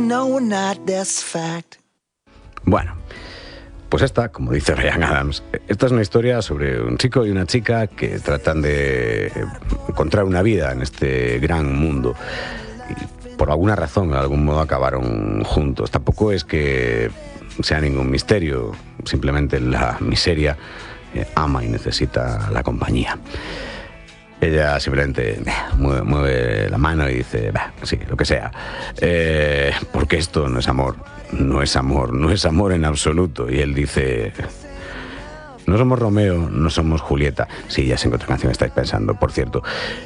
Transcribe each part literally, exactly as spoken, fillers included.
no, we're not, that's fact. Bueno, pues esta, como dice Bryan Adams, esta es una historia sobre un chico y una chica que tratan de encontrar una vida en este gran mundo. Y por alguna razón, de algún modo, acabaron juntos. Tampoco es que sea ningún misterio, simplemente la miseria eh, ama y necesita la compañía. Ella simplemente mueve, mueve la mano y dice, bah, sí, lo que sea, eh, porque esto no es amor, no es amor, no es amor en absoluto. Y él dice, no somos Romeo, no somos Julieta. Sí, ya sé en qué otra canción estáis pensando, por cierto.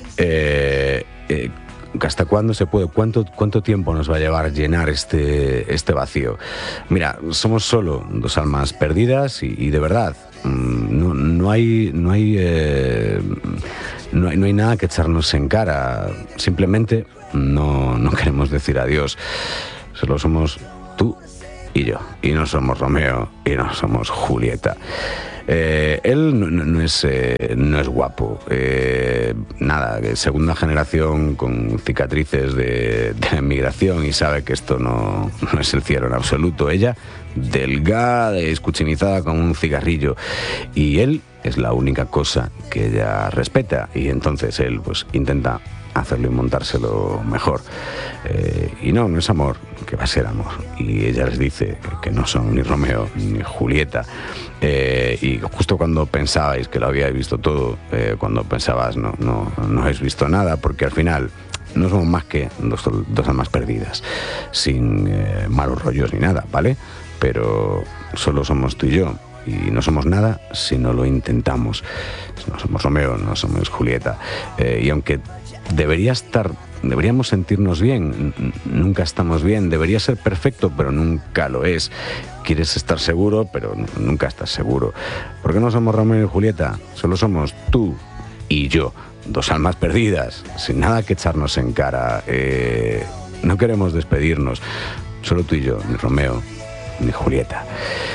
Eh, eh, ¿Hasta cuándo se puede? ¿Cuánto, cuánto tiempo nos va a llevar llenar este, este vacío? Mira, somos solo dos almas perdidas y, y de verdad, no, no hay... No hay eh, No hay, no hay nada que echarnos en cara, simplemente no, no queremos decir adiós, solo somos tú y yo, y no somos Romeo y no somos Julieta. Eh, él no, no, no, es, eh, no es guapo, eh, nada, segunda generación con cicatrices de, de la inmigración y sabe que esto no, no es el cielo en absoluto. Ella, delgada, escuchinizada con un cigarrillo, y él es la única cosa que ella respeta, y entonces él pues intenta hacerlo y montárselo mejor. Eh, y no, no es amor, que va a ser amor. Y ella les dice que no son ni Romeo ni Julieta. Eh, y justo cuando pensabais que lo habíais visto todo, eh, cuando pensabas no, no, no habéis visto nada, porque al final no somos más que dos, dos almas perdidas, sin eh, malos rollos ni nada, ¿vale? Pero solo somos tú y yo. Y no somos nada si no lo intentamos. No somos Romeo, no somos Julieta. Eh, y aunque debería estar, deberíamos sentirnos bien, nunca estamos bien. Debería ser perfecto, pero nunca lo es. Quieres estar seguro, pero nunca estás seguro. ¿Por qué no somos Romeo y Julieta? Solo somos tú y yo, dos almas perdidas, sin nada que echarnos en cara. Eh, no queremos despedirnos. Solo tú y yo, ni Romeo ni Julieta.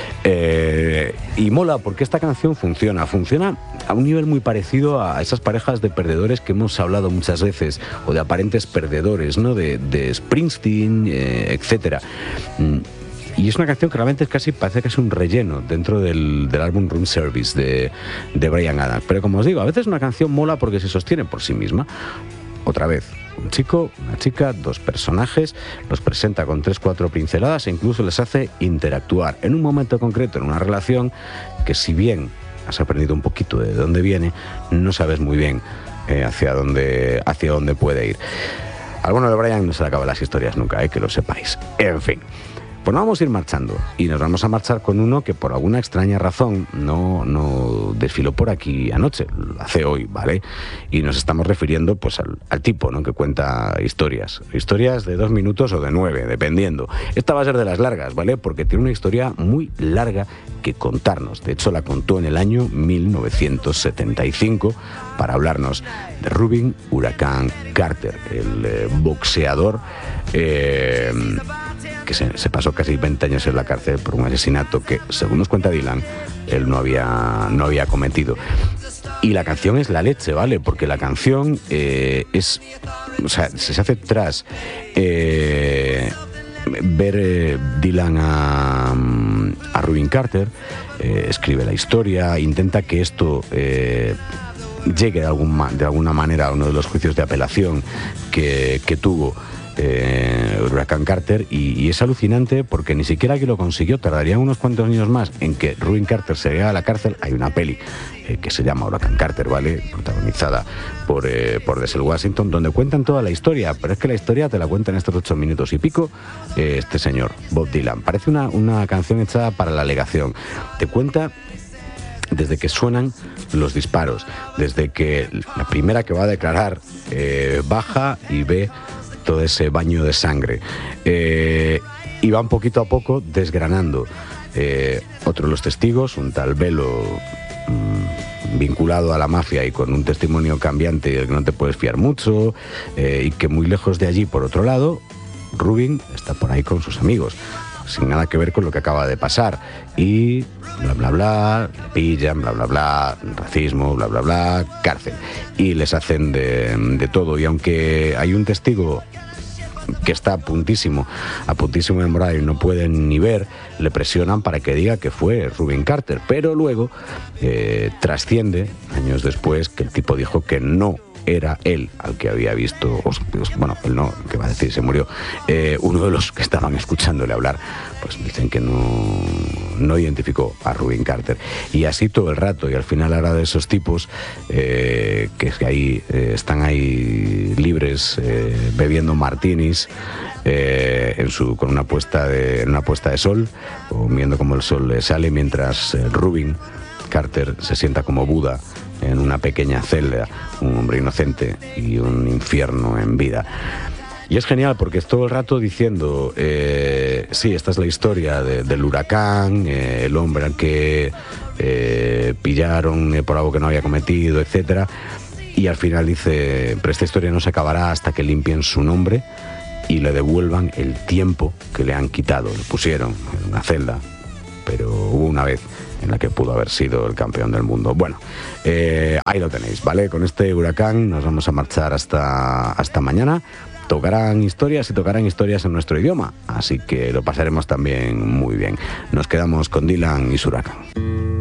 Eh, y mola porque esta canción funciona, funciona a un nivel muy parecido a esas parejas de perdedores que hemos hablado muchas veces, o de aparentes perdedores, ¿no? De, de Springsteen, eh, etcétera. Y es una canción que realmente es casi, parece que es un relleno dentro del, del álbum Room Service de, de Bryan Adams. Pero como os digo, a veces una canción mola porque se sostiene por sí misma. Otra vez, un chico, una chica, dos personajes, los presenta con tres, cuatro pinceladas e incluso les hace interactuar en un momento concreto, en una relación que, si bien has aprendido un poquito de dónde viene, no sabes muy bien eh, hacia dónde, hacia dónde puede ir. Al bueno de Bryan no se le acaban las historias nunca, eh, que lo sepáis. En fin. Pues nos vamos a ir marchando y nos vamos a marchar con uno que por alguna extraña razón no, no desfiló por aquí anoche, lo hace hoy, ¿vale? Y nos estamos refiriendo pues al, al tipo, ¿no? Que cuenta historias, historias de dos minutos o de nueve, dependiendo. Esta va a ser de las largas, ¿vale? Porque tiene una historia muy larga que contarnos. De hecho, la contó en el año mil novecientos setenta y cinco para hablarnos de Rubin Huracán Carter, el eh, boxeador eh, que se, se pasó casi veinte años en la cárcel por un asesinato que, según nos cuenta Dylan, él no había, no había cometido. Y la canción es la leche, ¿vale? Porque la canción eh, es... O sea, se hace tras eh, ver eh, Dylan a, a Rubin Carter, eh, escribe la historia, intenta que esto... Eh, llegue de, algún, de alguna manera a uno de los juicios de apelación que, que tuvo eh, Huracán Carter, y, y es alucinante porque ni siquiera que lo consiguió, tardarían unos cuantos años más en que Rubin Carter se llegara a la cárcel. Hay una peli eh, que se llama Huracán Carter, ¿vale? Protagonizada por, eh, por Denzel Washington, donde cuentan toda la historia, pero es que la historia te la cuenta en estos ocho minutos y pico eh, este señor, Bob Dylan. Parece una, una canción hecha para la alegación. Te cuenta desde que suenan los disparos, desde que la primera que va a declarar eh, baja y ve todo ese baño de sangre, eh, y van poquito a poco desgranando. Eh, otro de los testigos, un tal Velo, mmm, vinculado a la mafia y con un testimonio cambiante del que no te puedes fiar mucho, eh, y que muy lejos de allí, por otro lado, Rubin está por ahí con sus amigos, sin nada que ver con lo que acaba de pasar, y bla bla bla, le pillan, bla bla bla, racismo, bla bla bla, cárcel, y les hacen de, de todo. Y aunque hay un testigo que está a puntísimo, a puntísimo de morir y no pueden ni ver, le presionan para que diga que fue Rubin Carter, pero luego eh, trasciende, años después, que el tipo dijo que no era él al que había visto, o, bueno, él no, que va a decir, se murió, eh, uno de los que estaban escuchándole hablar, pues dicen que no, no identificó a Rubin Carter. Y así todo el rato, y al final ahora de esos tipos, eh, que es que ahí eh, están ahí libres, eh, bebiendo martinis, eh, en su, con una puesta de, en una puesta de sol, o viendo cómo el sol le sale, mientras eh, Rubin Carter se sienta como Buda en una pequeña celda, un hombre inocente y un infierno en vida. Y es genial porque es todo el rato diciendo, eh, sí, esta es la historia de, del huracán, eh, el hombre al que eh, pillaron eh, por algo que no había cometido, etcétera. Y al final dice, pero esta historia no se acabará hasta que limpien su nombre y le devuelvan el tiempo que le han quitado. Le pusieron en una celda, pero hubo una vez en la que pudo haber sido el campeón del mundo. Bueno, eh, ahí lo tenéis, ¿vale? Con este huracán nos vamos a marchar hasta, hasta mañana. Tocarán historias y tocarán historias en nuestro idioma, así que lo pasaremos también muy bien. Nos quedamos con Dylan y su huracán.